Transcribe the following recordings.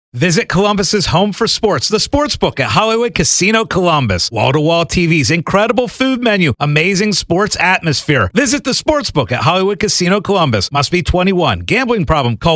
Visit Columbus's home for sports, the Sportsbook at Hollywood Casino Columbus. Wall-to-wall TVs, incredible food menu, amazing sports atmosphere. Visit the Sportsbook at Hollywood Casino Columbus. Must be 21. Gambling problem? Call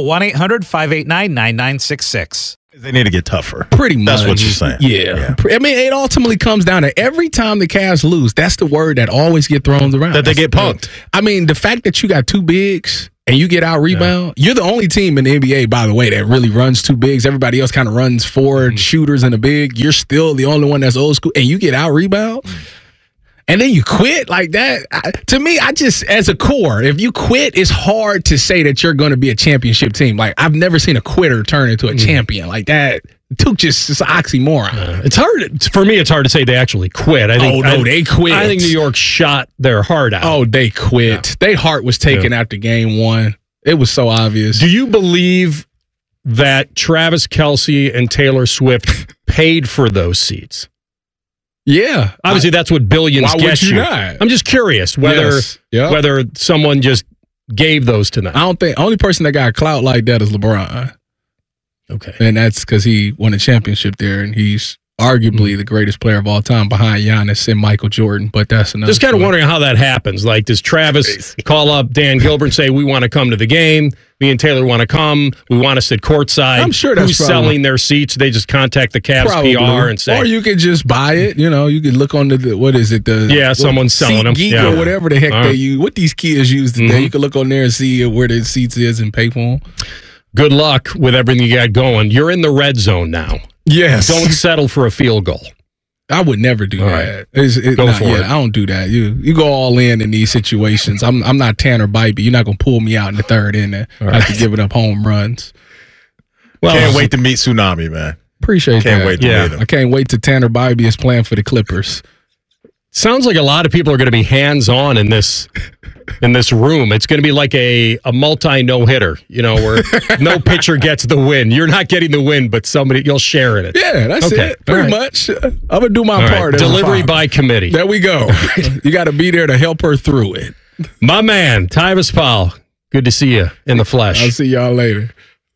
1-800-589-9966. They need to get tougher. Pretty much. That's what you're saying. Yeah. I mean, it ultimately comes down to every time the Cavs lose, that's the word that always get thrown around. That they get punked. I mean, the fact that you got two bigs and you get out rebound, you're the only team in the NBA, by the way, that really runs two bigs. Everybody else kind of runs four shooters and a big. You're still the only one that's old school, and you get out rebound. And then you quit like that. To me, as a core, if you quit, it's hard to say that you're going to be a championship team. Like, I've never seen a quitter turn into a champion like that. It's an oxymoron. It's hard for me. It's hard to say they actually quit. I think. They quit. I think New York shot their heart out. Oh, they quit. Yeah. Their heart was taken after game one. It was so obvious. Do you believe that Travis Kelce and Taylor Swift paid for those seats? Yeah, obviously that's what billions get you. Not? I'm just curious whether someone just gave those to them. I don't think only person that got clout like that is LeBron. Okay, and that's because he won a championship there, and he's arguably the greatest player of all time behind Giannis and Michael Jordan. But that's another. Just kind of wondering how that happens. Like, does Travis call up Dan Gilbert and say, "We want to come to the game. Me and Taylor want to come. We want to sit courtside." I'm sure that's who's selling their seats. They just contact the Cavs PR and say, or you could just buy it. You know, you could look on someone's selling them, Geek or whatever the heck they use. What these kids use today, you can look on there and see where the seats is and pay for them. Good luck with everything you got going. You're in the red zone now. Yes. Don't settle for a field goal. I would never do that. Go for it. I don't do that. You go all in these situations. I'm not Tanner Bybee. You're not going to pull me out in the third inning. I have to give it up home runs. Well, can't wait to meet Tsunami, man. Appreciate that. Can't wait to meet him. I can't wait till Tanner Bybee is playing for the Clippers. Sounds like a lot of people are going to be hands-on in this room. It's going to be like a multi-no-hitter, where no pitcher gets the win. You're not getting the win, but you'll share in it. Yeah, that's it. Pretty much. I'm going to do my part. Delivery by committee. There we go. You got to be there to help her through it. My man, Tyvis Powell. Good to see you in the flesh. I'll see y'all later.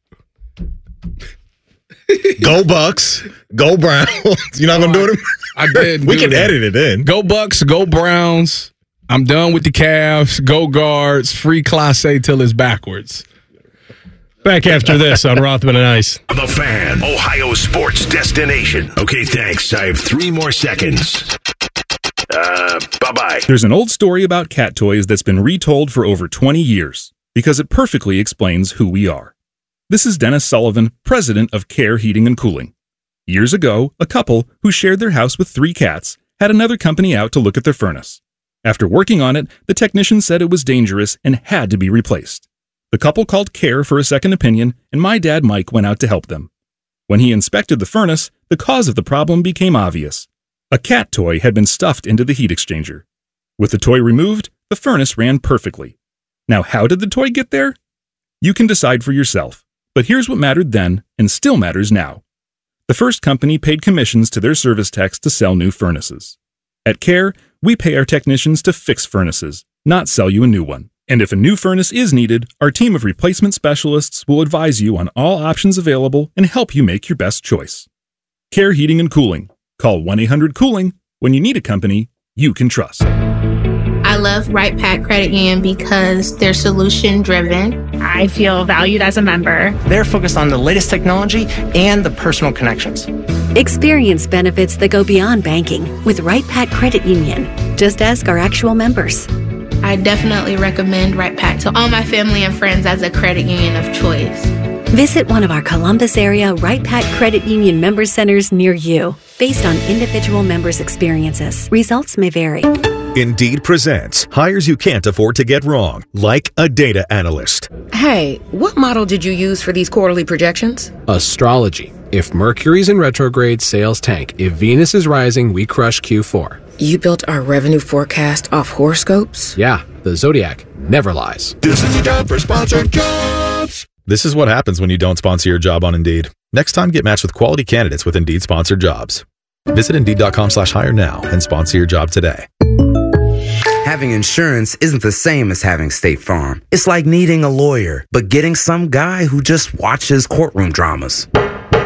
Go Bucks. Go Browns. You're not going to do it? I did. We can edit it in. Go Bucks. Go Browns. I'm done with the Cavs. Go Guards. Free Class A till it's backwards. Back after this on Rothman and Ice. The Fan, Ohio sports destination. Okay, thanks. I have 3 more seconds. Bye-bye. There's an old story about cat toys that's been retold for over 20 years because it perfectly explains who we are. This is Dennis Sullivan, president of Care Heating and Cooling. Years ago, a couple who shared their house with 3 cats had another company out to look at their furnace. After working on it, the technician said it was dangerous and had to be replaced. The couple called Care for a second opinion, and my dad Mike went out to help them. When he inspected the furnace, the cause of the problem became obvious. A cat toy had been stuffed into the heat exchanger. With the toy removed, the furnace ran perfectly. Now, how did the toy get there? You can decide for yourself. But here's what mattered then, and still matters now. The first company paid commissions to their service techs to sell new furnaces. At Care, we pay our technicians to fix furnaces, not sell you a new one. And if a new furnace is needed, our team of replacement specialists will advise you on all options available and help you make your best choice. Care Heating and Cooling. Call 1-800-COOLING when you need a company you can trust. I love Right Pack Credit Union because they're solution-driven. I feel valued as a member. They're focused on the latest technology and the personal connections. Experience benefits that go beyond banking with Right Pack Credit Union. Just ask our actual members. I definitely recommend Right Pack to all my family and friends as a credit union of choice. Visit one of our Columbus area Right Pack Credit Union member centers near you. Based on individual members' experiences, results may vary. Indeed presents hires you can't afford to get wrong, like a data analyst. Hey, what model did you use for these quarterly projections? Astrology. If Mercury's in retrograde, sales tank. If Venus is rising, we crush Q4. You built our revenue forecast off horoscopes? Yeah, the Zodiac never lies. This is the job for sponsored jobs. This is what happens when you don't sponsor your job on Indeed. Next time, get matched with quality candidates with Indeed sponsored jobs. Visit Indeed.com/hire now and sponsor your job today. Having insurance isn't the same as having State Farm. It's like needing a lawyer, but getting some guy who just watches courtroom dramas.